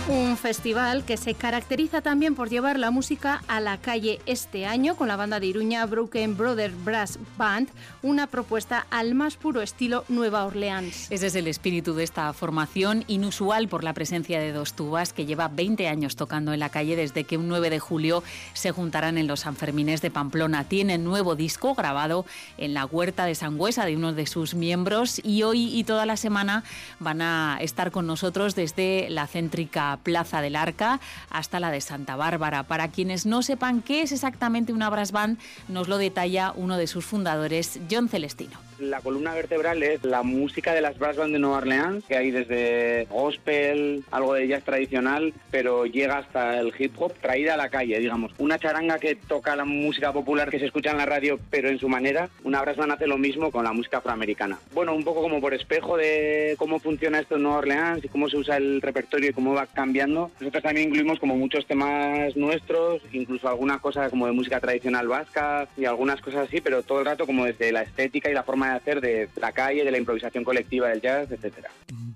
Un festival que se caracteriza también por llevar la música a la calle este año con la banda de Iruña Broken Brother Brass Band, una propuesta al más puro estilo Nueva Orleans. Ese es el espíritu de esta formación, inusual por la presencia de dos tubas, que lleva 20 años tocando en la calle desde que un 9 de julio se juntaran en los Sanfermines de Pamplona. Tienen nuevo disco grabado en la huerta de Sangüesa de uno de sus miembros y hoy y toda la semana van a estar con nosotros desde la céntrica Plaza del Arca hasta la de Santa Bárbara. Para quienes no sepan qué es exactamente una brass band, nos lo detalla uno de sus fundadores, John Celestino. La columna vertebral es la música de las brass band de Nueva Orleans, que hay desde gospel, algo de jazz tradicional, pero llega hasta el hip hop traída a la calle, digamos. Una charanga que toca la música popular que se escucha en la radio, pero en su manera. Una brass band hace lo mismo con la música afroamericana. Bueno, un poco como por espejo de cómo funciona esto en Nueva Orleans y cómo se usa el repertorio y cómo va cambiando. Nosotros también incluimos como muchos temas nuestros, incluso alguna cosa como de música tradicional vasca y algunas cosas así, pero todo el rato como desde la estética y la forma de hacer de la calle, de la improvisación colectiva del jazz, etcétera.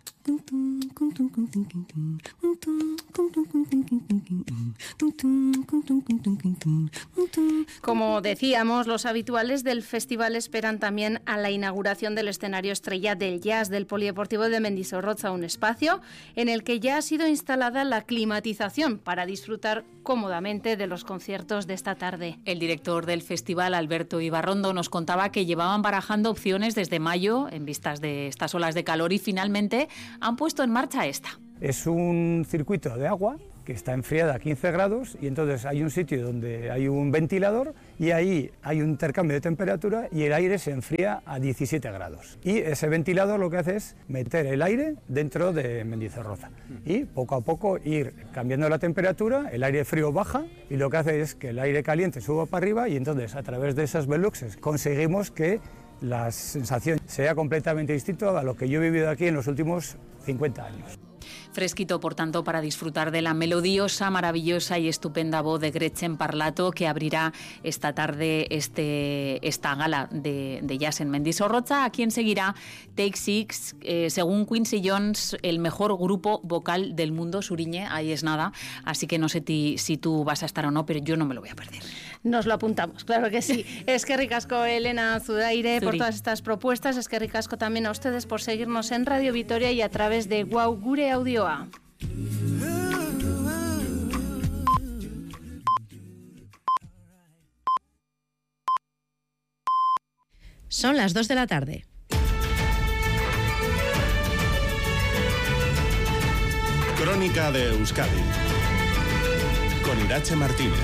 Como decíamos, los habituales del festival esperan también a la inauguración del escenario estrella del jazz del Polideportivo de Mendizorroza, un espacio en el que ya ha sido instalada la climatización para disfrutar cómodamente de los conciertos de esta tarde. El director del festival, Alberto Ibarrondo, nos contaba que llevaban barajando opciones desde mayo en vistas de estas olas de calor y finalmente han puesto en marcha esta. Es un circuito de agua que está enfriada a 15 grados y entonces hay un sitio donde hay un ventilador y ahí hay un intercambio de temperatura y el aire se enfría a 17 grados. Y ese ventilador lo que hace es meter el aire dentro de Mendizorroza y poco a poco ir cambiando la temperatura, el aire frío baja y lo que hace es que el aire caliente suba para arriba y entonces a través de esas beluxes conseguimos que la sensación sea completamente distinta a lo que yo he vivido aquí en los últimos 50 años. Fresquito, por tanto, para disfrutar de la melodiosa, maravillosa y estupenda voz de Gretchen Parlato, que abrirá esta tarde esta gala de jazz en Mendizorroza, a quien seguirá Take Six, según Quincy Jones, el mejor grupo vocal del mundo. Suriñe, ahí es nada, así que no sé si tú vas a estar o no, pero yo no me lo voy a perder. Nos lo apuntamos, claro que sí. Es que ricasco, Elena Zudaire, por todas estas propuestas. Es que ricasco también a ustedes por seguirnos en Radio Vitoria y a través de Guau Gure Audioa. Son las 2 de la tarde. Crónica de Euskadi con Irache Martínez.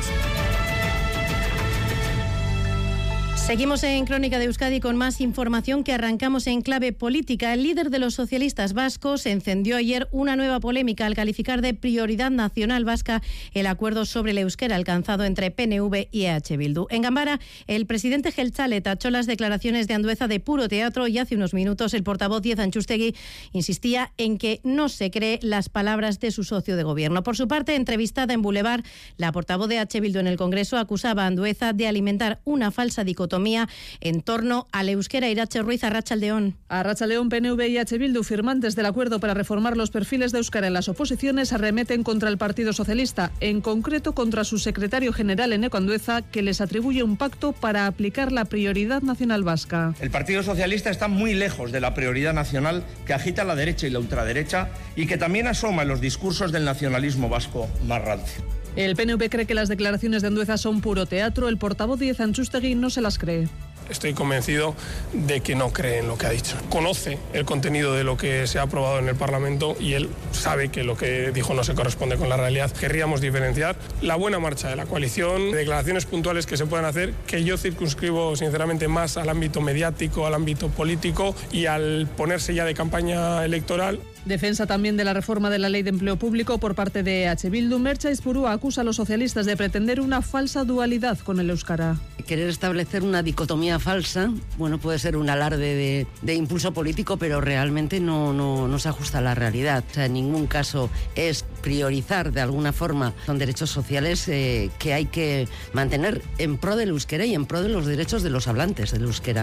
Seguimos en Crónica de Euskadi con más información que arrancamos en clave política. El líder de los socialistas vascos encendió ayer una nueva polémica al calificar de prioridad nacional vasca el acuerdo sobre el euskera alcanzado entre PNV y EH Bildu. En Ganbara, el presidente Jeltzale tachó las declaraciones de Andueza de puro teatro y hace unos minutos el portavoz Diez Antxustegi insistía en que no se cree las palabras de su socio de gobierno. Por su parte, entrevistada en Boulevard, la portavoz de EH Bildu en el Congreso acusaba a Andueza de alimentar una falsa dicotomía en torno al euskera. Irache Ruiz, Arratsaldeón. Arratsaldeón, PNV y EH Bildu, firmantes del acuerdo para reformar los perfiles de euskera en las oposiciones, arremeten contra el Partido Socialista, en concreto contra su secretario general Eneko Andueza, que les atribuye un pacto para aplicar la prioridad nacional vasca. El Partido Socialista está muy lejos de la prioridad nacional que agita la derecha y la ultraderecha y que también asoma en los discursos del nacionalismo vasco más rancio. El PNV cree que las declaraciones de Andueza son puro teatro. El portavoz Diez Antxustegi no se las cree. Estoy convencido de que no cree en lo que ha dicho. Conoce el contenido de lo que se ha aprobado en el Parlamento y él sabe que lo que dijo no se corresponde con la realidad. Querríamos diferenciar la buena marcha de la coalición, declaraciones puntuales que se puedan hacer, que yo circunscribo sinceramente más al ámbito mediático, al ámbito político y al ponerse ya de campaña electoral. Defensa también de la reforma de la Ley de Empleo Público por parte de EH Bildu. Mertxe Aizpurua acusa a los socialistas de pretender una falsa dualidad con el euskara. Querer establecer una dicotomía falsa, bueno, puede ser un alarde de impulso político, pero realmente no se ajusta a la realidad. O sea, en ningún caso es priorizar de alguna forma. Son derechos sociales que hay que mantener en pro del euskera y en pro de los derechos de los hablantes del euskera.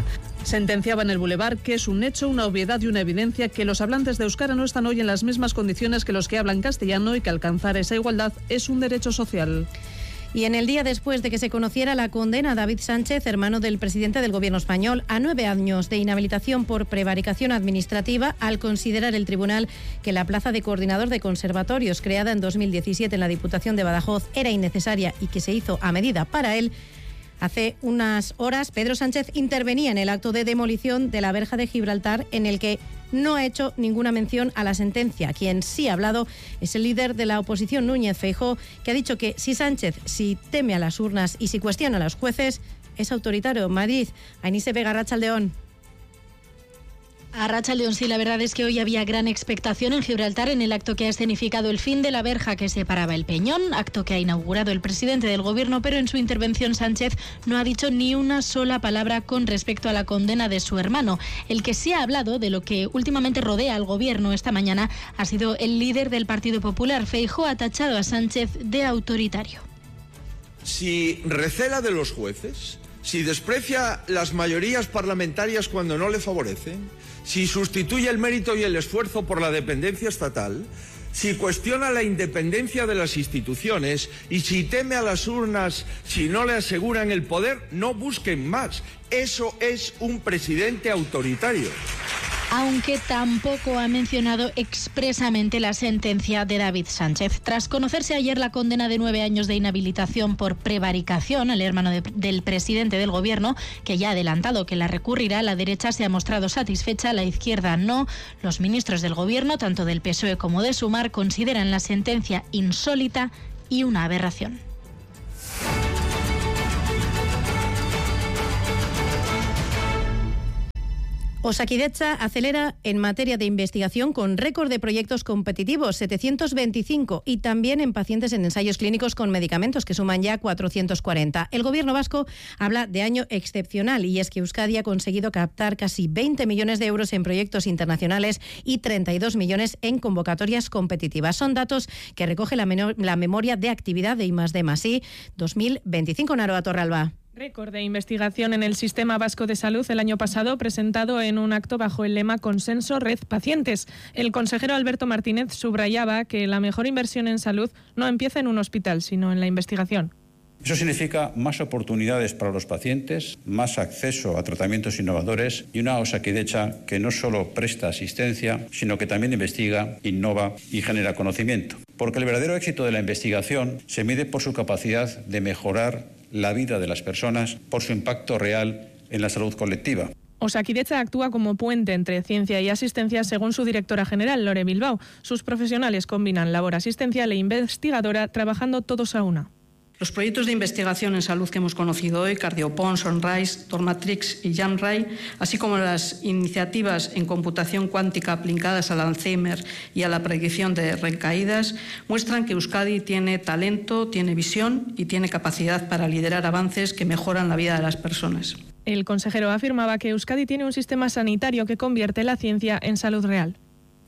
Sentenciaba en el Boulevard que es un hecho, una obviedad y una evidencia que los hablantes de euskera no están hoy en las mismas condiciones que los que hablan castellano y que alcanzar esa igualdad es un derecho social. Y en el día después de que se conociera la condena a David Sánchez, hermano del presidente del Gobierno español, a 9 años de inhabilitación por prevaricación administrativa, al considerar el tribunal que la plaza de coordinador de conservatorios creada en 2017 en la Diputación de Badajoz era innecesaria y que se hizo a medida para él, hace unas horas Pedro Sánchez intervenía en el acto de demolición de la verja de Gibraltar, en el que no ha hecho ninguna mención a la sentencia. Quien sí ha hablado es el líder de la oposición, Núñez Feijóo, que ha dicho que si Sánchez teme a las urnas y si cuestiona a los jueces, es autoritario. Madrid, Ainise Vega, Arratsaldeón. Arratsaldeón, sí, la verdad es que hoy había gran expectación en Gibraltar en el acto que ha escenificado el fin de la verja que separaba el Peñón, acto que ha inaugurado el presidente del Gobierno, pero en su intervención Sánchez no ha dicho ni una sola palabra con respecto a la condena de su hermano. El que sí ha hablado de lo que últimamente rodea al Gobierno esta mañana ha sido el líder del Partido Popular. Feijóo ha tachado a Sánchez de autoritario. Si recela de los jueces, si desprecia las mayorías parlamentarias cuando no le favorecen, si sustituye el mérito y el esfuerzo por la dependencia estatal, si cuestiona la independencia de las instituciones y si teme a las urnas, si no le aseguran el poder, no busquen más. Eso es un presidente autoritario. Aunque tampoco ha mencionado expresamente la sentencia de David Sánchez. Tras conocerse ayer la condena de 9 años de inhabilitación por prevaricación al hermano del presidente del Gobierno, que ya ha adelantado que la recurrirá, la derecha se ha mostrado satisfecha, la izquierda no. Los ministros del Gobierno, tanto del PSOE como de Sumar, consideran la sentencia insólita y una aberración. Osakidetza acelera en materia de investigación con récord de proyectos competitivos, 725, y también en pacientes en ensayos clínicos con medicamentos, que suman ya 440. El Gobierno vasco habla de año excepcional, y es que Euskadi ha conseguido captar casi 20 millones de euros en proyectos internacionales y 32 millones en convocatorias competitivas. Son datos que recoge la memoria de actividad de I+D+I 2025. Naroa Torralba. Récord de investigación en el Sistema Vasco de Salud el año pasado, presentado en un acto bajo el lema Consenso Red Pacientes. El consejero Alberto Martínez subrayaba que la mejor inversión en salud no empieza en un hospital, sino en la investigación. Eso significa más oportunidades para los pacientes, más acceso a tratamientos innovadores y una Osakidetza que no solo presta asistencia, sino que también investiga, innova y genera conocimiento. Porque el verdadero éxito de la investigación se mide por su capacidad de mejorar la vida de las personas, por su impacto real en la salud colectiva. Osakidetza actúa como puente entre ciencia y asistencia, según su directora general, Lore Bilbao. Sus profesionales combinan labor asistencial e investigadora, trabajando todos a una. Los proyectos de investigación en salud que hemos conocido hoy, Cardiopon, Sunrise, Dormatrix y Jamray, así como las iniciativas en computación cuántica aplicadas al Alzheimer y a la predicción de recaídas, muestran que Euskadi tiene talento, tiene visión y tiene capacidad para liderar avances que mejoran la vida de las personas. El consejero afirmaba que Euskadi tiene un sistema sanitario que convierte la ciencia en salud real.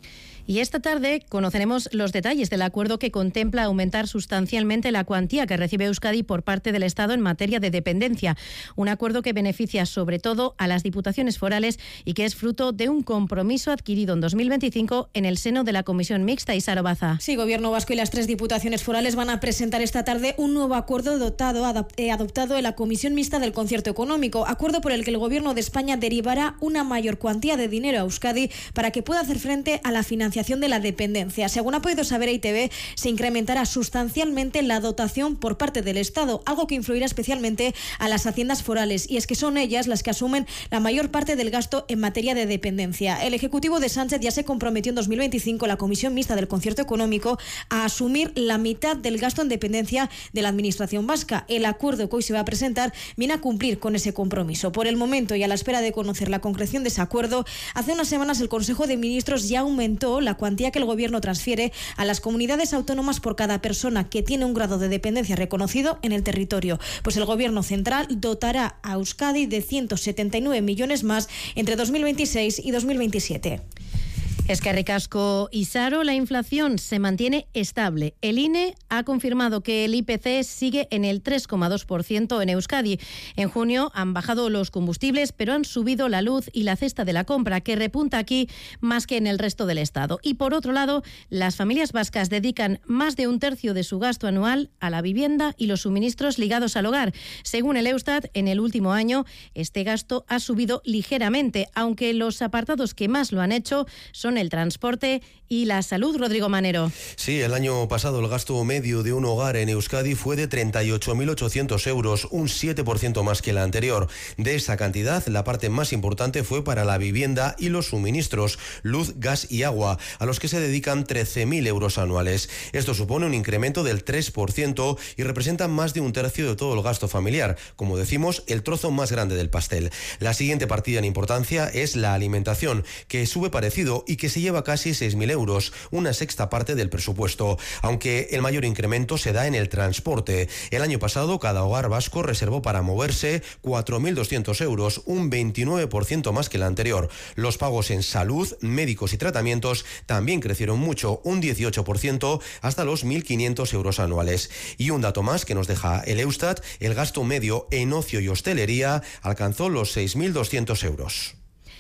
Y esta tarde conoceremos los detalles del acuerdo que contempla aumentar sustancialmente la cuantía que recibe Euskadi por parte del Estado en materia de dependencia. Un acuerdo que beneficia sobre todo a las diputaciones forales y que es fruto de un compromiso adquirido en 2025 en el seno de la Comisión Mixta. Isaro Baza. Sí, Gobierno vasco y las 3 diputaciones forales van a presentar esta tarde un nuevo acuerdo adoptado en la Comisión Mixta del Concierto Económico. Acuerdo por el que el Gobierno de España derivará una mayor cuantía de dinero a Euskadi para que pueda hacer frente a la financiación de la dependencia. Según ha podido saber EITB, se incrementará sustancialmente la dotación por parte del Estado, algo que influirá especialmente a las haciendas forales, y es que son ellas las que asumen la mayor parte del gasto en materia de dependencia. El Ejecutivo de Sánchez ya se comprometió en 2025, la Comisión Mixta del Concierto Económico, a asumir la mitad del gasto en dependencia de la Administración vasca. El acuerdo que hoy se va a presentar viene a cumplir con ese compromiso. Por el momento, y a la espera de conocer la concreción de ese acuerdo, hace unas semanas el Consejo de Ministros ya aumentó la cuantía que el Gobierno transfiere a las comunidades autónomas por cada persona que tiene un grado de dependencia reconocido en el territorio. Pues el Gobierno central dotará a Euskadi de 179 millones más entre 2026 y 2027. Eskerrik asko, Isaro. La inflación se mantiene estable. El INE ha confirmado que el IPC sigue en el 3,2% en Euskadi. En junio han bajado los combustibles, pero han subido la luz y la cesta de la compra, que repunta aquí más que en el resto del Estado. Y por otro lado, las familias vascas dedican más de un tercio de su gasto anual a la vivienda y los suministros ligados al hogar. Según el Eustat, en el último año este gasto ha subido ligeramente, aunque los apartados que más lo han hecho son el transporte y la salud. Rodrigo Manero. Sí, el año pasado el gasto medio de un hogar en Euskadi fue de 38.800 euros, un 7% más que el anterior. De esa cantidad, la parte más importante fue para la vivienda y los suministros, luz, gas y agua, a los que se dedican 13.000 euros anuales. Esto supone un incremento del 3% y representa más de un tercio de todo el gasto familiar, como decimos, el trozo más grande del pastel. La siguiente partida en importancia es la alimentación, que sube parecido y que se lleva casi 6.000 euros, una sexta parte del presupuesto, aunque el mayor incremento se da en el transporte. El año pasado cada hogar vasco reservó para moverse 4.200 euros, un 29% más que el anterior. Los pagos en salud, médicos y tratamientos también crecieron mucho, un 18% hasta los 1.500 euros anuales. Y un dato más que nos deja el Eustat, el gasto medio en ocio y hostelería alcanzó los 6.200 euros.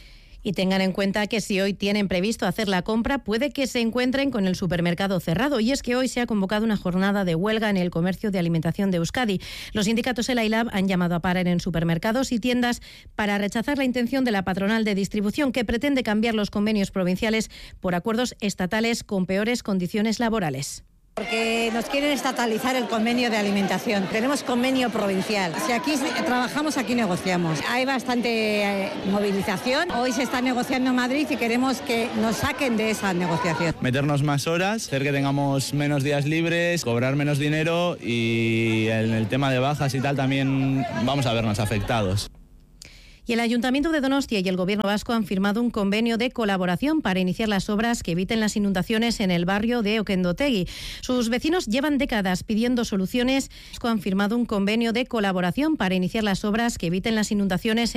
Y tengan en cuenta que si hoy tienen previsto hacer la compra, puede que se encuentren con el supermercado cerrado. Y es que hoy se ha convocado una jornada de huelga en el comercio de alimentación de Euskadi. Los sindicatos ELA y LAB han llamado a parar en supermercados y tiendas para rechazar la intención de la patronal de distribución, que pretende cambiar los convenios provinciales por acuerdos estatales con peores condiciones laborales. Porque nos quieren estatalizar el convenio de alimentación. Tenemos convenio provincial. Si aquí trabajamos, aquí negociamos. Hay bastante movilización. Hoy se está negociando en Madrid y queremos que nos saquen de esa negociación. Meternos más horas, hacer que tengamos menos días libres, cobrar menos dinero y en el tema de bajas y tal también vamos a vernos afectados. Y el Ayuntamiento de Donostia y el Gobierno vasco han firmado un convenio de colaboración para iniciar las obras que eviten las inundaciones en el barrio de Oquendotegi. Sus vecinos llevan décadas pidiendo soluciones. Han firmado un convenio de colaboración para iniciar las obras que eviten las inundaciones